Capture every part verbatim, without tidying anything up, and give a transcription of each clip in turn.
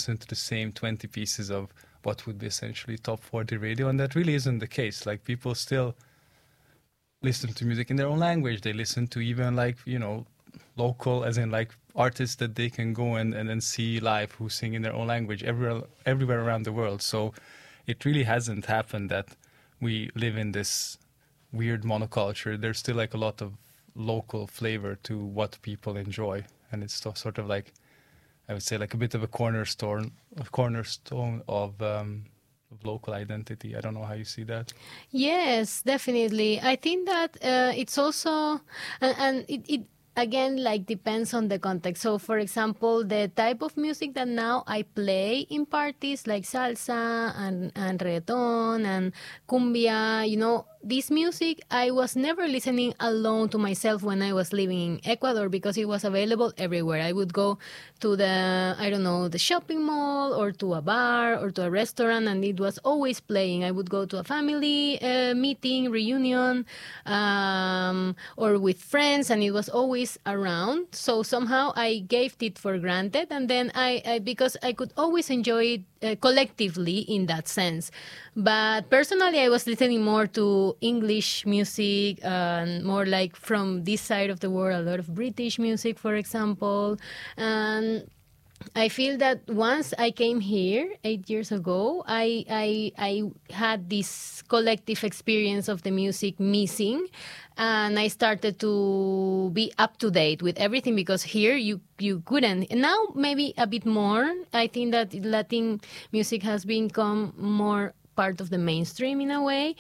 listen to the same twenty pieces of what would be essentially top forty radio, and that really isn't the case. Like, people still listen to music in their own language. They listen to even, like, you know, local, as in like artists that they can go and, and then see live who sing in their own language everywhere, everywhere around the world. So it really hasn't happened that we live in this weird monoculture. There's still like a lot of local flavor to what people enjoy. And it's so- sort of like, I would say, like a bit of a cornerstone, a cornerstone of, um, of local identity. I don't know how you see that. Yes, definitely. I think that uh, it's also, and, and it, it again, like, depends on the context. So, for example, the type of music that now I play in parties, like salsa and, and reggaeton and cumbia, you know, this music, I was never listening alone to myself when I was living in Ecuador, because it was available everywhere. I would go to the, I don't know, the shopping mall or to a bar or to a restaurant, and it was always playing. I would go to a family uh, meeting, reunion, um, or with friends, and it was always around. So somehow I gave it for granted, and then I, I because I could always enjoy it uh, collectively in that sense. But personally, I was listening more to English music, and more like from this side of the world, a lot of British music, for example. And I feel that once I came here eight years ago, I, I, I had this collective experience of the music missing. And I started to be up to date with everything, because here you, you couldn't. And now maybe a bit more. I think that Latin music has become more part of the mainstream in a way,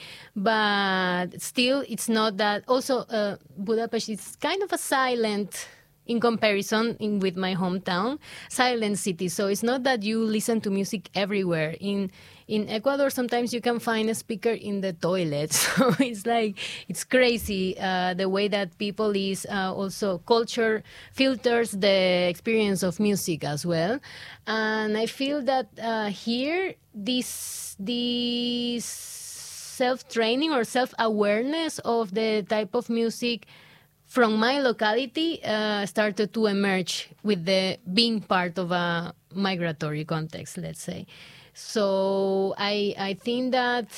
but still it's not that. Also, uh, Budapest is kind of a silent, in comparison in, with my hometown, silent city. So it's not that you listen to music everywhere. In in Ecuador, sometimes you can find a speaker in the toilet. So it's like, it's crazy uh, the way that people is uh, also culture filters the experience of music as well. And I feel that uh, here, this this self-training or self-awareness of the type of music from my locality uh, started to emerge with the being part of a migratory context, let's say. So I I think that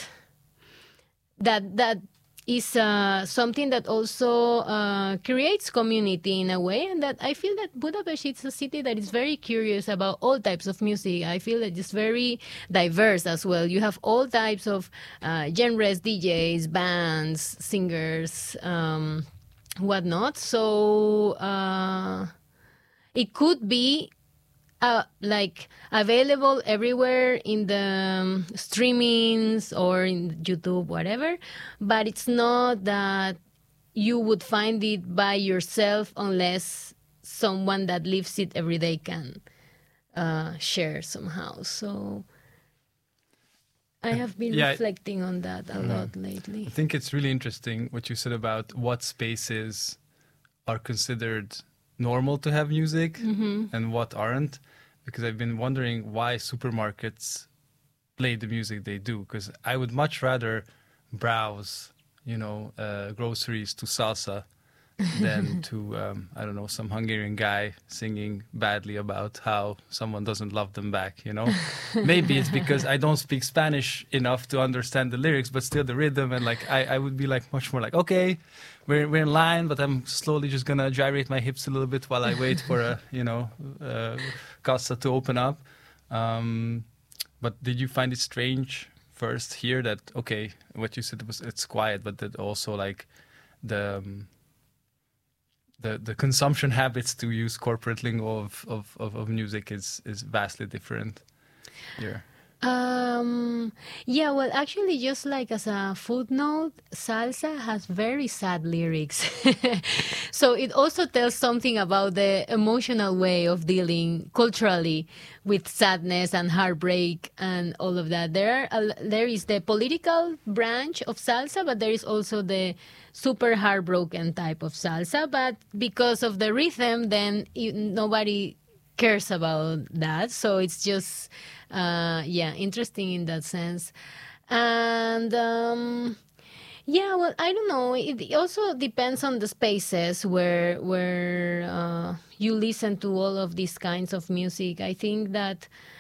that that is uh, something that also uh, creates community in a way, and that I feel that Budapest is a city that is very curious about all types of music. I feel that it's very diverse as well. You have all types of uh, genres, D Js, bands, singers, um, whatnot. So uh, it could be uh, like available everywhere in the um, streamings or in YouTube, whatever. But it's not that you would find it by yourself unless someone that lives it every day can uh, share somehow. So I have been Yeah, reflecting on that a lot lately. I think it's really interesting what you said about what spaces are considered normal to have music Mm-hmm. and what aren't, because I've been wondering why supermarkets play the music they do, because I would much rather browse, you know, uh, groceries to salsa than to, um, I don't know, some Hungarian guy singing badly about how someone doesn't love them back, you know? Maybe it's because I don't speak Spanish enough to understand the lyrics, but still the rhythm, and like, I, I would be like much more like, okay, we're, we're in line, but I'm slowly just gonna gyrate my hips a little bit while I wait for a, you know, uh, casa to open up. Um, but did you find it strange first here that, okay, what you said was it's quiet, but that also like the... Um, The, the consumption habits, to use corporate lingo, of, of, of, of music is, is vastly different here? Um, yeah, well, actually, just like as a footnote, salsa has very sad lyrics. So it also tells something about the emotional way of dealing culturally with sadness and heartbreak and all of that. There, are, there is the political branch of salsa, but there is also the super heartbroken type of salsa. But because of the rhythm, then it, nobody cares about that. So it's just, uh, yeah, interesting in that sense. And um, yeah, well, I don't know. It also depends on the spaces where where uh, you listen to all of these kinds of music. I think that